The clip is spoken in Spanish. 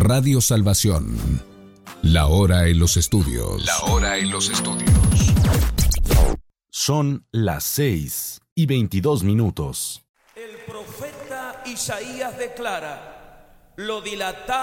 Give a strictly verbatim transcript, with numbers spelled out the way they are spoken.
Radio Salvación. La hora en los estudios. La hora en los estudios. Son las seis y veintidós minutos. El profeta Isaías declara: lo dilatado